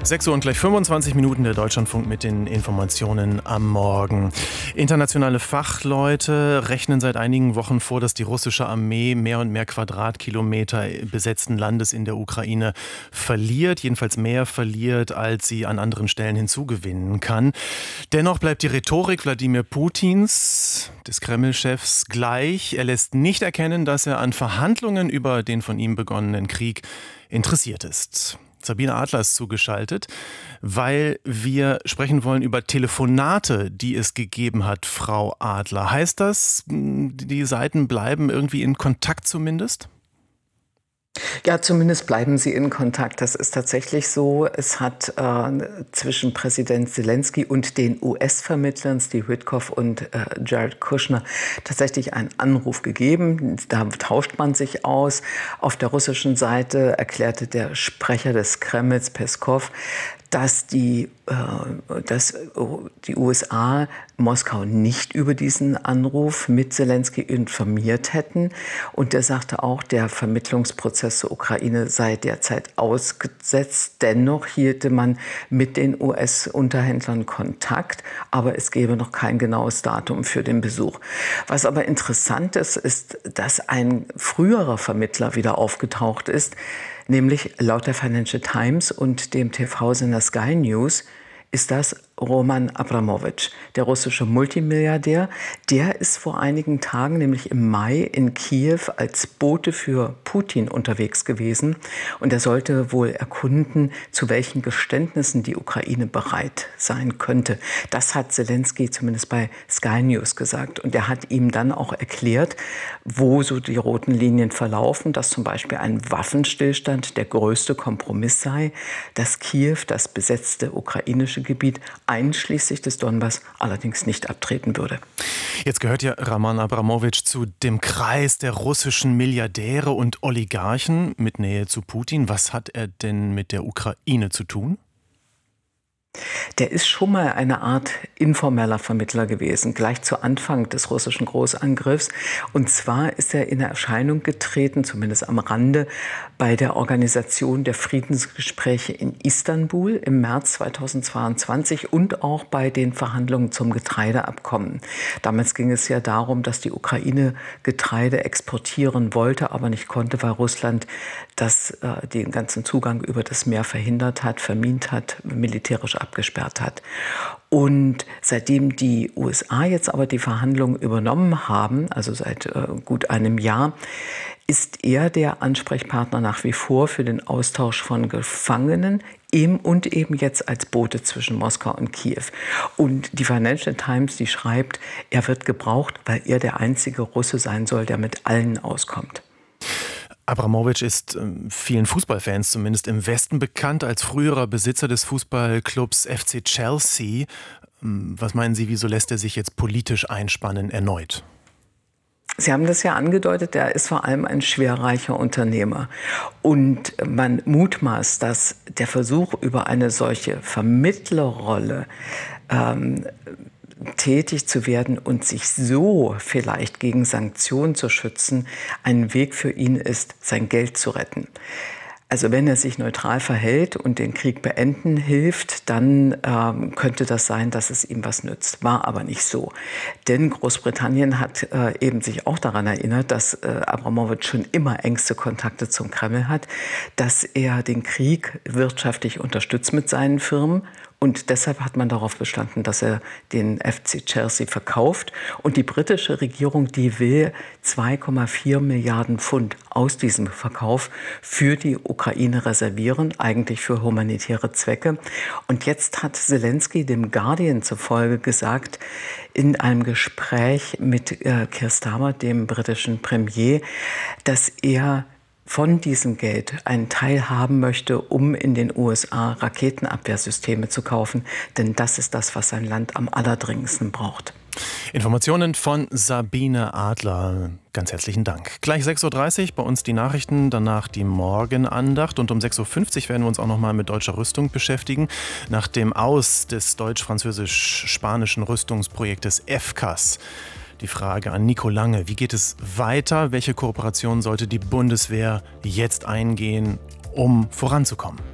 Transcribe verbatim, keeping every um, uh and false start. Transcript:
sechs Uhr und gleich fünfundzwanzig Minuten, der Deutschlandfunk mit den Informationen am Morgen. Internationale Fachleute rechnen seit einigen Wochen vor, dass die russische Armee mehr und mehr Quadratkilometer besetzten Landes in der Ukraine verliert, jedenfalls mehr verliert, als sie an anderen Stellen hinzugewinnen kann. Dennoch bleibt die Rhetorik Wladimir Putins, des Kreml-Chefs, gleich. Er lässt nicht erkennen, dass er an Verhandlungen über den von ihm begonnenen Krieg interessiert ist. Sabine Adler ist zugeschaltet, weil wir sprechen wollen über Telefonate, die es gegeben hat, Frau Adler. Heißt das, die Seiten bleiben irgendwie in Kontakt zumindest? Ja, zumindest bleiben sie in Kontakt. Das ist tatsächlich so. Es hat äh, zwischen Präsident Zelensky und den U S-Vermittlern Steve Witkoff und äh, Jared Kushner tatsächlich einen Anruf gegeben. Da tauscht man sich aus. Auf der russischen Seite erklärte der Sprecher des Kremls, Peskov, dass die, äh, dass die U S A Moskau nicht über diesen Anruf mit Zelensky informiert hätten. Und er sagte auch, der Vermittlungsprozess zur Ukraine sei derzeit ausgesetzt. Dennoch hielte man mit den U S-Unterhändlern Kontakt, aber es gäbe noch kein genaues Datum für den Besuch. Was aber interessant ist, ist, dass ein früherer Vermittler wieder aufgetaucht ist, nämlich laut der Financial Times und dem T V-Sender Sky News ist das Roman Abramowitsch, der russische Multimilliardär. Der ist vor einigen Tagen, nämlich im Mai, in Kiew als Bote für Putin unterwegs gewesen. Und er sollte wohl erkunden, zu welchen Geständnissen die Ukraine bereit sein könnte. Das hat Zelensky zumindest bei Sky News gesagt. Und er hat ihm dann auch erklärt, wo so die roten Linien verlaufen, dass zum Beispiel ein Waffenstillstand der größte Kompromiss sei, dass Kiew, das besetzte ukrainische Gebiet, einschließlich des Donbass, allerdings nicht abtreten würde. Jetzt gehört ja Roman Abramowitsch zu dem Kreis der russischen Milliardäre und Oligarchen mit Nähe zu Putin. Was hat er denn mit der Ukraine zu tun? Der ist schon mal eine Art informeller Vermittler gewesen, gleich zu Anfang des russischen Großangriffs. Und zwar ist er in Erscheinung getreten, zumindest am Rande, bei der Organisation der Friedensgespräche in Istanbul im März zweitausendzweiundzwanzig und auch bei den Verhandlungen zum Getreideabkommen. Damals ging es ja darum, dass die Ukraine Getreide exportieren wollte, aber nicht konnte, weil Russland das, äh, den ganzen Zugang über das Meer verhindert hat, vermint hat, militärisch abgesperrt hat. Und seitdem die U S A jetzt aber die Verhandlungen übernommen haben, also seit äh, gut einem Jahr, ist er der Ansprechpartner nach wie vor für den Austausch von Gefangenen im und eben jetzt als Bote zwischen Moskau und Kiew. Und die Financial Times, die schreibt, er wird gebraucht, weil er der einzige Russe sein soll, der mit allen auskommt. Abramowitsch ist äh, vielen Fußballfans zumindest im Westen bekannt als früherer Besitzer des Fußballclubs F C Chelsea. Was meinen Sie, wieso lässt er sich jetzt politisch einspannen erneut? Sie haben das ja angedeutet, er ist vor allem ein schwerreicher Unternehmer. Und man mutmaßt, dass der Versuch, über eine solche Vermittlerrolle ähm, tätig zu werden und sich so vielleicht gegen Sanktionen zu schützen, ein Weg für ihn ist, sein Geld zu retten. Also wenn er sich neutral verhält und den Krieg beenden hilft, dann ähm, könnte das sein, dass es ihm was nützt. War aber nicht so. Denn Großbritannien hat äh, eben sich auch daran erinnert, dass äh, Abramowitsch schon immer engste Kontakte zum Kreml hat, dass er den Krieg wirtschaftlich unterstützt mit seinen Firmen. Und deshalb hat man darauf bestanden, dass er den F C Chelsea verkauft. Und die britische Regierung, die will zwei Komma vier Milliarden Pfund aus diesem Verkauf für die Ukraine reservieren, eigentlich für humanitäre Zwecke. Und jetzt hat Zelensky dem Guardian zufolge gesagt, in einem Gespräch mit äh, Keir Starmer, dem britischen Premier, dass er von diesem Geld einen Teil haben möchte, um in den U S A Raketenabwehrsysteme zu kaufen. Denn das ist das, was sein Land am allerdringendsten braucht. Informationen von Sabine Adler. Ganz herzlichen Dank. Gleich sechs Uhr dreißig bei uns die Nachrichten, danach die Morgenandacht. Und um sechs Uhr fünfzig werden wir uns auch noch mal mit deutscher Rüstung beschäftigen. Nach dem Aus des deutsch-französisch-spanischen Rüstungsprojektes F C A S. Die Frage an Nico Lange, wie geht es weiter? Welche Kooperation sollte die Bundeswehr jetzt eingehen, um voranzukommen?